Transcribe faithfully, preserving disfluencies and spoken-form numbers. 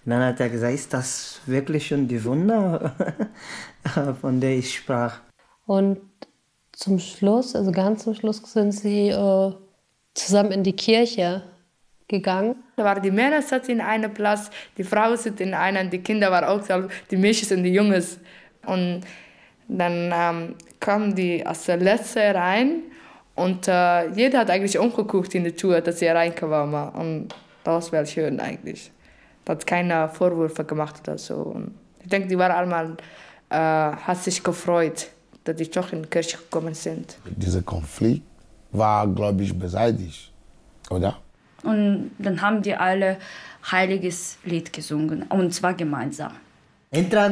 Und dann hat er gesagt, ist das wirklich schon die Wunder, von der ich sprach? Und zum Schluss, also ganz zum Schluss, sind sie äh, zusammen in die Kirche gegangen. Da waren die Männer saßen in einem Platz, die Frauen sitzen in einer, die Kinder waren auch, die Mädchen und die Jungs. Und dann ähm, kamen die als Letzte rein und äh, jeder hat eigentlich umgeguckt in die Tür, dass sie reinkamen. Und das war schön eigentlich. Da hat keiner Vorwürfe gemacht oder so. Und ich denke, die waren einmal, äh, hat sich gefreut, dass die doch in die Kirche gekommen sind. Dieser Konflikt war, glaube ich, beseitigt, oder? Und dann haben die alle heiliges Lied gesungen, und zwar gemeinsam. Entra